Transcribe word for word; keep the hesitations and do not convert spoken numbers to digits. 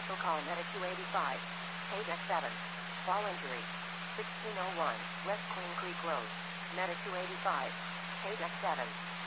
Special call Medic two eighty-five. Page X seven. Fall injury. sixteen oh one. West Queen Creek Road. Medic two eighty-five. Page X seven.